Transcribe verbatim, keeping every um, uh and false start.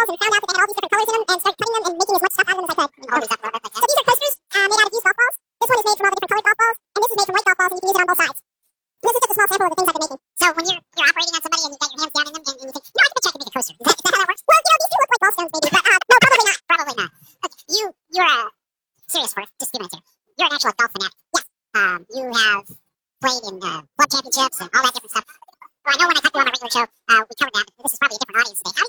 balls and found out that they had all these different colors in them and started cutting them and making as much stuff out of them as I could. All these up a little bit like So that. these are coasters uh, made out of used golf balls. This one is made from all the different colored golf balls, and this is made from white golf balls, and you can use it on both sides. And this is just a small sample of the things I've been making. So when you're you're operating on somebody and you've got your hands down in them and, and you think, no, I bet you I can make a coaster. Is that, is that how that works? Well, you know, these two look like gallstones maybe, but uh, no, probably not. Probably not. Okay, you you're a serious for just a few minutes here. You're an actual golf fanatic. Yes. Um, you have played in uh, club championships and all that different stuff. Well, I know when I talked to you on a regular show, uh, we covered that. This is probably a different audience today. How